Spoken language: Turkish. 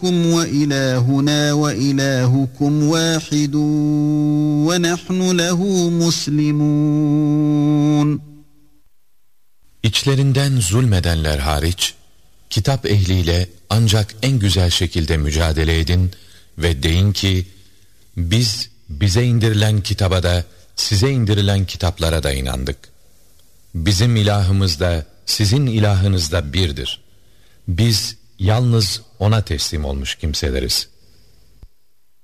وإلهنا وإلهكم واحد ونحن له مسلمون. İçlerinden zulmedenler hariç, kitap ehliyle ancak en güzel şekilde mücadele edin ve deyin ki, biz bize indirilen kitaba da, size indirilen kitaplara da inandık. Bizim ilahımız da, sizin ilahınız da birdir. Biz yalnız ona teslim olmuş kimseleriz.